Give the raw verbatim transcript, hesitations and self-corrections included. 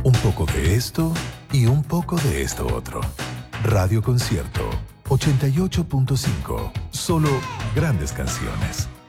Un poco de esto y un poco de esto otro. Radio Concierto ochenta y ocho punto cinco. Solo grandes canciones.